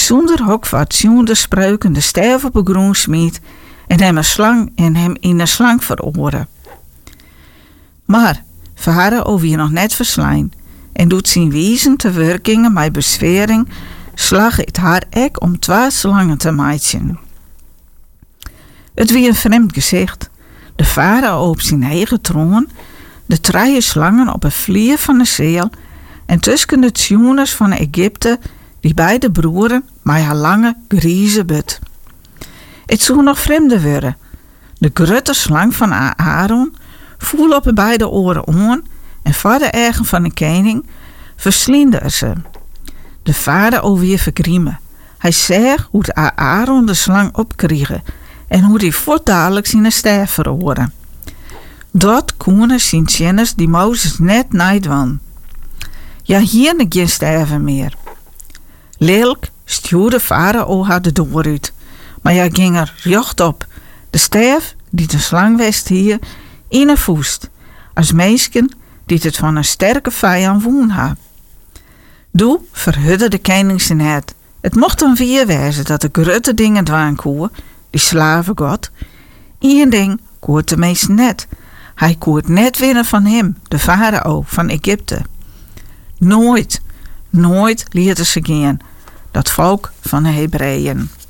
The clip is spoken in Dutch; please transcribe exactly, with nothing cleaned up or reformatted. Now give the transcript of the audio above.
zonder hok wat zien de spreuken de stijf op een groen smiet en hem een slang en hem in een slang veroren. Maar vader over je nog net verslaan en doet zijn wezen te werkingen met bezwering, slag het haar ek om twee slangen te maaien. Het wie een vreemd gezicht. De vader op zijn eigen troon, de drie slangen op een vlier van de zeel en tussen de tjoners van Egypte die beide broeren met haar lange grieze but. Het zou nog vreemder worden. De grote slang van Aaron voelde op de beide oren aan en voor de eigen van de koning versliende er ze. De vader alweer vergriemen. Hij zei hoe de Aaron de slang opkriegen en hoe die voortdadelijk zijn stijf verhoren. Dat konden zijn tjenners die Mozes net naidwan. Ja, hier ne geen stijven meer. Lelijk stuurde farao haar de deur uit, maar ja ging er recht op. De stijf die de slang west hier in een voest, als meisken die het van een sterke vijand woon ha. Doe verhudde de koning zijn het. Het mocht dan weer wijzen dat de grote dingen dwaan koe, die slaven God. Eén ding koert de meest net. Hij koert net winnen van hem, de farao van Egypte. Nooit, nooit lieten ze gaan, dat volk van de Hebreeën.